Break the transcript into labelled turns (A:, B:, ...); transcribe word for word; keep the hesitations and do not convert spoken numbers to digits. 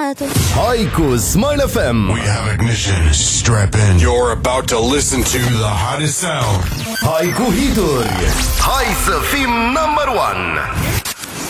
A: حياته.
B: Hai cu Smile F M.
C: We have ignition. Strap in. You're about to listen to the hottest sound.
B: Hai cu hituri. Hai să fim number one.